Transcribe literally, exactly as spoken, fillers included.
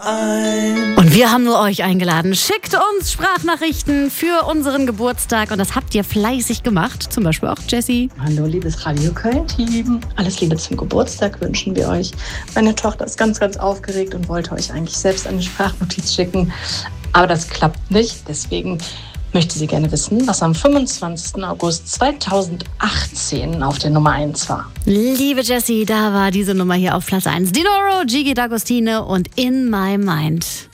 Und wir haben nur euch eingeladen. Schickt uns Sprachnachrichten für unseren Geburtstag und das habt ihr fleißig gemacht. Zum Beispiel auch Jessie. Hallo, liebes Radio Köln-Team. Alles Liebe zum Geburtstag wünschen wir euch. Meine Tochter ist ganz, ganz aufgeregt und wollte euch eigentlich selbst eine Sprachnotiz schicken. Aber das klappt nicht. Deswegen möchte sie gerne wissen, was am fünfundzwanzigsten August zweitausendachtzehn auf der Nummer eins war. Liebe Jessie, da war diese Nummer hier auf Platz eins. Dinoro, Gigi D'Agostino und In My Mind.